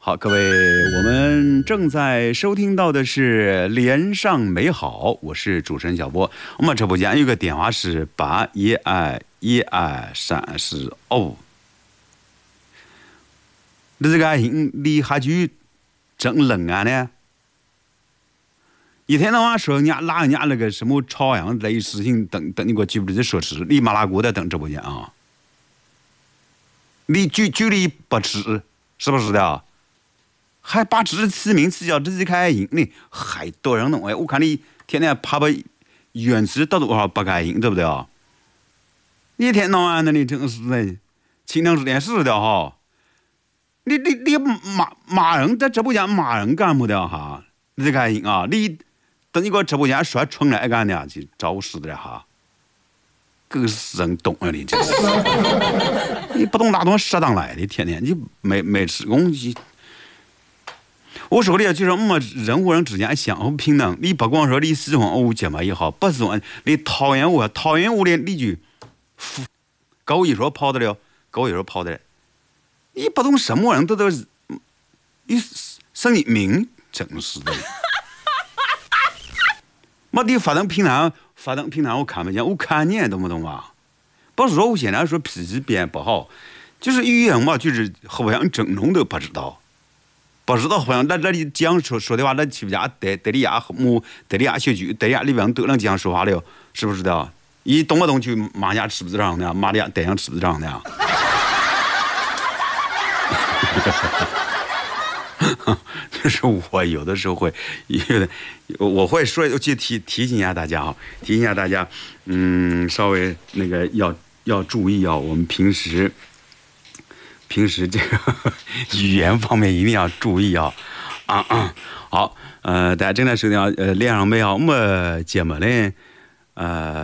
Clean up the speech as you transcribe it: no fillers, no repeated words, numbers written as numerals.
好，各位，我们正在收听到的是连上美好，我是主持人小波。我们直播间有个电话是811235。你这个你还去整冷啊呢？一天到晚说人家拉人家那个什么朝阳类事情，等你给我记不住说吃，你麻辣锅在等直播间啊？你距离不吃，是不是的？还把自己起名字叫自己开营呢，还多人弄哎！我看你天天爬把原子到多少不开营，对不对啊？一天到晚的你真是的，清晨10点40的哈！你骂人在直播间骂人干么的哈？你开营啊！你等你个直播间说出来干的去找死的哈！个是人懂啊你这是，你不懂哪东适当来的，天天你没吃东西。我说的就是我们人和人之间相互平等，你不光说你喜欢我姐妹也好，不喜欢你讨厌我的你就跟我一说跑得了，跟我一说跑得了，你不懂什么人都是你生你命，真是的。没得发展平台我看不见，我看见懂不懂啊？不是说我现在说脾气变不好，就是语言嘛，就是互相整容都不知道。不知道好像那里讲说的话，那起不家得里亚木得里亚小区得里亚里边都能这样说话了，是不是的？一动不动就骂家吃不上的，骂家得样吃不上的。就是我有的时候会，我会说，去提醒一下大家啊，提醒一下大家，稍微那个要注意啊，我们平时这个语言方面一定要注意啊！好，大家正在收听连上美好，我们节目呢，